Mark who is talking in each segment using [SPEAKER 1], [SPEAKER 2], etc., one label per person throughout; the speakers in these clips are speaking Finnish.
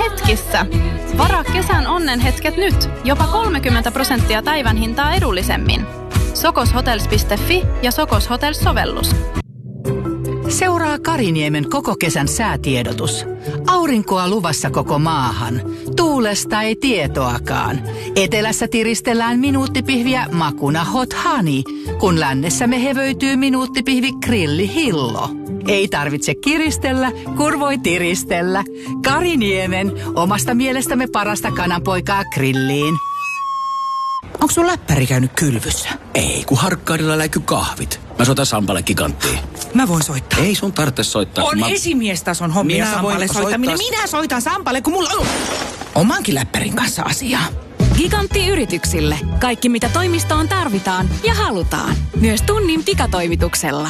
[SPEAKER 1] hetkissä. Varaa kesän onnenhetket nyt. Jopa 30% päivän hintaa edullisemmin. Sokoshotels.fi ja Sokos Hotels-sovellus.
[SPEAKER 2] Seuraa Kariniemen koko kesän säätiedotus. Aurinkoa luvassa koko maahan. Tuulesta ei tietoakaan. Etelässä tiristellään minuuttipihviä makuna Hot Honey, kun lännessä me hevöityy minuuttipihvi Grilli Hillo. Ei tarvitse kiristellä, kun voi tiristellä. Kariniemen, omasta mielestämme parasta kananpoikaa grilliin.
[SPEAKER 3] Onko sun läppäri käynyt kylvyssä?
[SPEAKER 4] Ei, kun Harkkaudella läikky kahvit. Mä soitan Sampalle Giganttiin.
[SPEAKER 3] Mä voin soittaa.
[SPEAKER 4] Ei sun tarvitse soittaa.
[SPEAKER 3] On esimiestason hommia Sampalle soittaminen. Minä soitan Sampalle, kun mulla on omankin läppärin kanssa asiaa.
[SPEAKER 5] Gigantti yrityksille. Kaikki mitä toimistoon tarvitaan ja halutaan. Myös tunnin pikatoimituksella.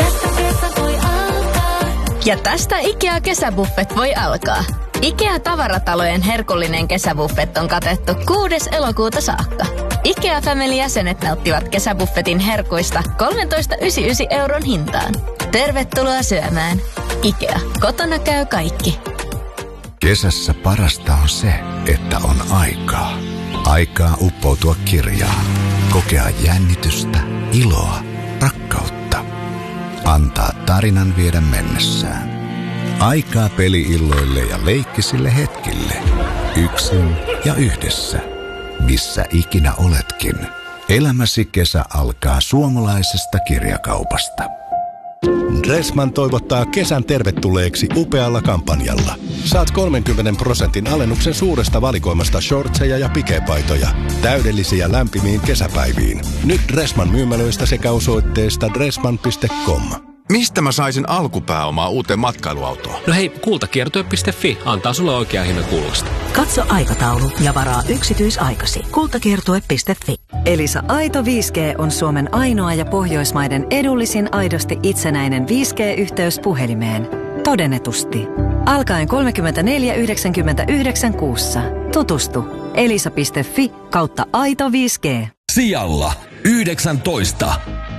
[SPEAKER 6] Ja tästä IKEA-kesäbuffet voi alkaa. IKEA-tavaratalojen herkullinen kesäbuffet on katettu 6. elokuuta saakka. IKEA Family-jäsenet nauttivat kesäbuffetin herkuista 13,99 € hintaan. Tervetuloa syömään. IKEA. Kotona käy kaikki.
[SPEAKER 7] Kesässä parasta on se, että on aikaa. Aikaa uppoutua kirjaan. Kokea jännitystä, iloa, rakkautta. Antaa tarinan viedä mennessään. Aikaa peli-illoille ja leikkisille hetkille. Yksin ja yhdessä. Missä ikinä oletkin. Elämäsi kesä alkaa suomalaisesta kirjakaupasta.
[SPEAKER 8] Dressman toivottaa kesän tervetulleeksi upealla kampanjalla. Saat 30% alennuksen suuresta valikoimasta shortseja ja pikepaitoja. Täydellisiä lämpimiin kesäpäiviin. Nyt Dressman myymälöistä sekä osoitteesta dressman.com.
[SPEAKER 9] Mistä mä saisin alkupääomaa uuteen matkailuautoon?
[SPEAKER 10] No hei, kultakiertue.fi antaa sulle oikean hinnan kuulusta.
[SPEAKER 11] Katso aikataulu ja varaa yksityisaikasi. Kultakiertue.fi. Elisa Aito 5G on Suomen ainoa ja Pohjoismaiden edullisin aidosti itsenäinen 5G-yhteys puhelimeen. Todennetusti. Alkaen 34,99 kuussa. Tutustu. elisa.fi/aito 5G.
[SPEAKER 12] Sijalla 19.